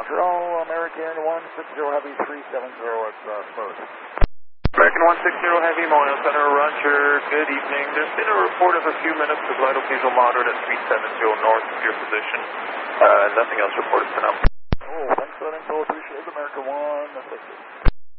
Control, American 160 Heavy 370 at first. American 160 Heavy, Mono Center, Roger, good evening. There's been a report of a few minutes of light occasional moderate at 370 north of your position. Nothing else reported for now. Oh, thanks for that info. Appreciate it, American 160.